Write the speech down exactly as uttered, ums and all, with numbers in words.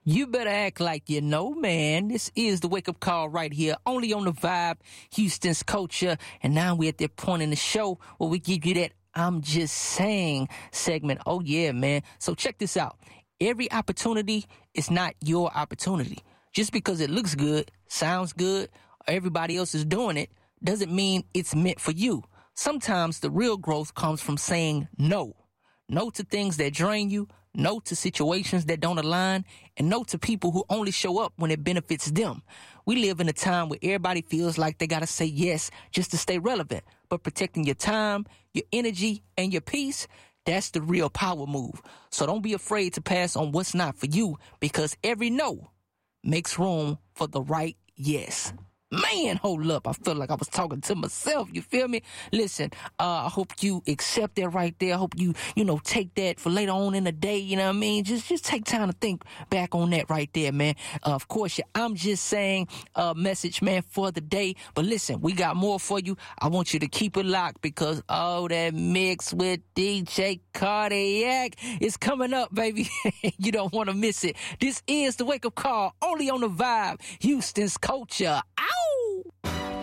You better act like you know, man. This is the wake-up call right here, only on the Vibe, Houston's Culture. And now we're at that point in the show where we give you that I'm Just Saying segment. Oh, yeah, man. So check this out. Every opportunity is not your opportunity. Just because it looks good, sounds good, or everybody else is doing it, doesn't mean it's meant for you. Sometimes the real growth comes from saying no. No to things that drain you, no to situations that don't align, and no to people who only show up when it benefits them. We live in a time where everybody feels like they gotta say yes just to stay relevant. But protecting your time, your energy, and your peace, that's the real power move. So don't be afraid to pass on what's not for you, because every no makes room for the right yes. Man, hold up. I feel like I was talking to myself. You feel me? Listen, uh, I hope you accept that right there. I hope you, you know, take that for later on in the day. You know what I mean? Just, just take time to think back on that right there, man. Uh, of course, yeah, I'm just saying a uh, message, man, for the day. But listen, we got more for you. I want you to keep it locked because, oh, that mix with D J Cardiac is coming up, baby. You don't want to miss it. This is the wake up call only on the Vibe, Houston's Culture. Ow!